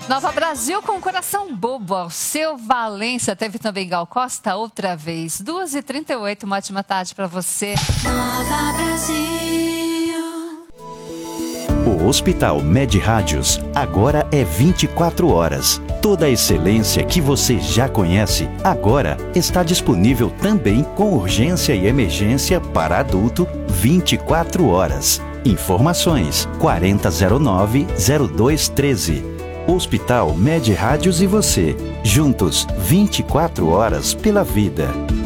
Nova Brasil com coração bobo. Ao seu Valência. Teve também Gal Costa outra vez. 2h38, uma ótima tarde para você. Nova Brasil. O Hospital Med Rádios agora é 24 horas. Toda a excelência que você já conhece, agora está disponível também com urgência e emergência para adulto 24 horas. Informações 4009-0213. Hospital Med Rádios e você, juntos 24 horas pela vida.